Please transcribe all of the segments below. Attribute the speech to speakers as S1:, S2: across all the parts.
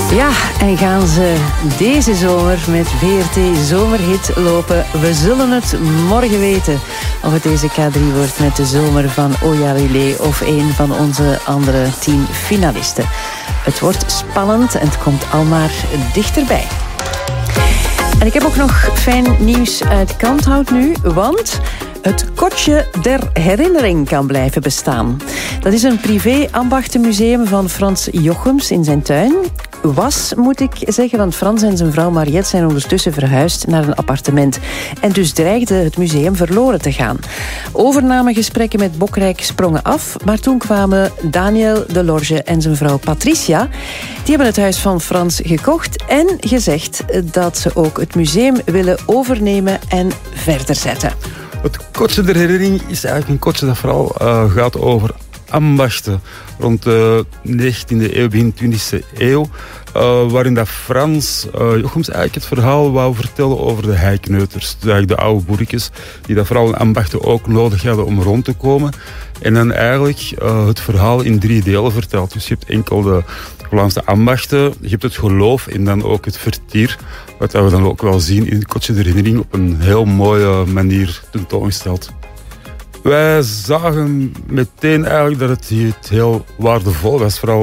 S1: Ja, en gaan ze deze zomer met VRT Zomerhit lopen? We zullen het morgen weten of het deze K3 wordt met de zomer van Oyalile of een van onze andere 10 finalisten. Het wordt spannend en het komt al maar dichterbij. En ik heb ook nog fijn nieuws uit Kalmthout nu, want het Kotje der Herinnering kan blijven bestaan. Dat is een privé-ambachtenmuseum van Frans Jochems in zijn tuin. Was, moet ik zeggen, want Frans en zijn vrouw Mariette zijn ondertussen verhuisd naar een appartement. En dus dreigde het museum verloren te gaan. Overnamegesprekken met Bokrijk sprongen af, maar toen kwamen Daniel Delorge en zijn vrouw Patricia. Die hebben het huis van Frans gekocht en gezegd dat ze ook het museum willen overnemen en verder zetten.
S2: Het Kotje der Herinnering is eigenlijk een kotje dat vooral gaat over ambachten rond de 19e eeuw, begin 20e eeuw. Waarin dat Frans Jochems eigenlijk het verhaal wou vertellen over de heikneuters. Dus eigenlijk de oude boerkjes, die dat vooral in ambachten ook nodig hadden om rond te komen. En dan eigenlijk het verhaal in 3 delen vertelt. Dus je hebt enkel de Vlaamse ambachten, je hebt het geloof en dan ook het vertier. Wat we dan ook wel zien in het Kotje der Herinnering op een heel mooie manier tentoongesteld. Wij zagen meteen eigenlijk dat het heel waardevol was. Vooral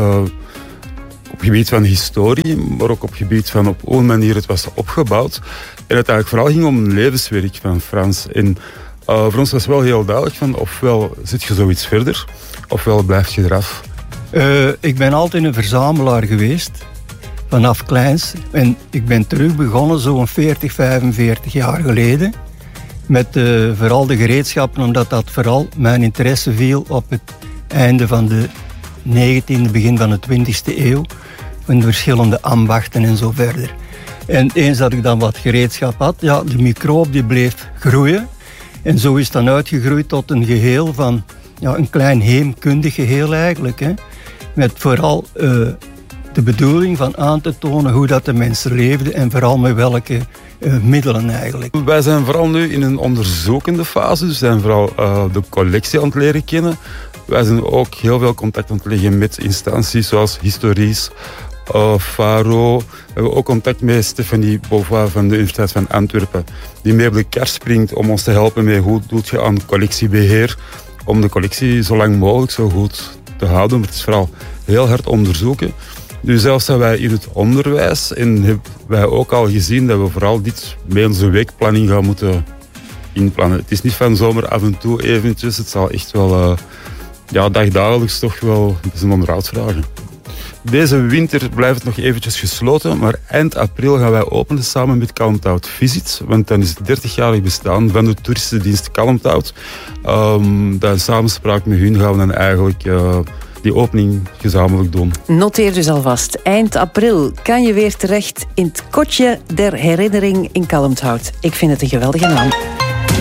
S2: op het gebied van historie, maar ook op het gebied van op hoe manier het was opgebouwd. En het eigenlijk vooral ging om een levenswerk van Frans. En voor ons was wel heel duidelijk van ofwel zit je zoiets verder, ofwel blijf je eraf.
S3: Ik ben altijd een verzamelaar geweest, vanaf kleins. En ik ben terug begonnen zo'n 40, 45 jaar geleden. Met vooral de gereedschappen, omdat dat vooral mijn interesse viel op het einde van de 19e, begin van de 20e eeuw. Van de verschillende ambachten en zo verder. En eens dat ik dan wat gereedschap had, ja, de microop die bleef groeien. En zo is het dan uitgegroeid tot een geheel van, ja, een klein heemkundig geheel eigenlijk. Hè. Met vooral de bedoeling van aan te tonen hoe dat de mensen leefden en vooral met welke middelen eigenlijk.
S2: Wij zijn vooral nu in een onderzoekende fase, dus we zijn vooral de collectie aan het leren kennen. Wij zijn ook heel veel contact aan het leggen met instanties zoals Historisch, Faro. We hebben ook contact met Stéphanie Beauvoir van de Universiteit van Antwerpen, die mee op de kar springt om ons te helpen met hoe doe je aan collectiebeheer, om de collectie zo lang mogelijk zo goed te houden. Maar het is vooral heel hard onderzoeken. Dus zelfs dat wij in het onderwijs, en hebben wij ook al gezien dat we vooral dit met onze weekplanning gaan moeten inplannen. Het is niet van zomer af en toe eventjes, het zal echt wel dagdagelijks toch wel een onderhoud vragen. Deze winter blijft het nog eventjes gesloten, maar eind april gaan wij openen samen met Kalmthout Visit, want dan is het 30-jarig bestaan van de toeristendienst Kalmthout. In samenspraak met hun gaan we dan eigenlijk die opening gezamenlijk doen.
S1: Noteer dus alvast. Eind april kan je weer terecht in het Kotje der Herinnering in Kalmthout. Ik vind het een geweldige naam.